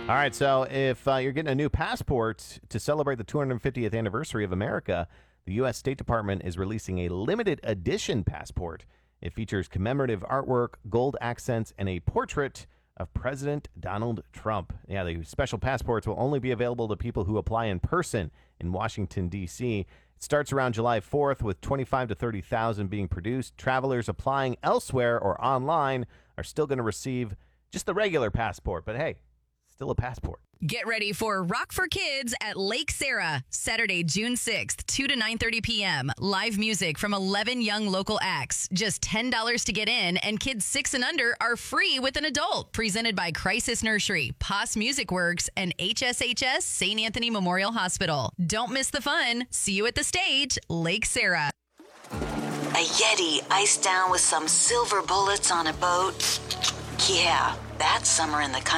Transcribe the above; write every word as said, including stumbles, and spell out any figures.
All right, so if uh, you're getting a new passport to celebrate the two hundred fiftieth anniversary of America, the U S. State Department is releasing a limited edition passport. It features commemorative artwork, gold accents, and a portrait of President Donald Trump. Yeah, the special passports will only be available to people who apply in person in Washington, D C. It starts around July fourth with twenty-five to thirty thousand being produced. Travelers applying elsewhere or online are still going to receive just the regular passport, but hey, still a passport. Get ready for Rock for Kids at Lake Sarah, Saturday, June sixth, two to nine thirty p.m. Live music from eleven young local acts. Just ten dollars to get in, and kids six and under are free with an adult. Presented by Crisis Nursery, Poss Music Works, and H S H S Saint Anthony Memorial Hospital. Don't miss the fun. See you at the stage, Lake Sarah. A Yeti iced down with some silver bullets on a boat. Yeah, that's summer in the country.